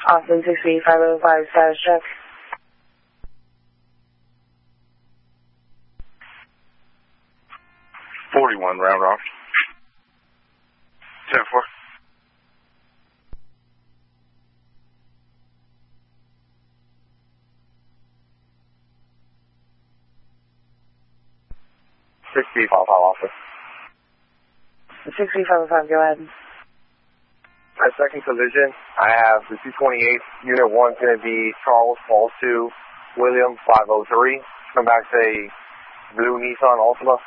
Austin 63505, status check. 41, round off. 10-4. Officer. 63505, go ahead. My second collision, I have the 228. Unit 1's going to be Charles Falls 2, William 503. Come back, say, blue Nissan Altima.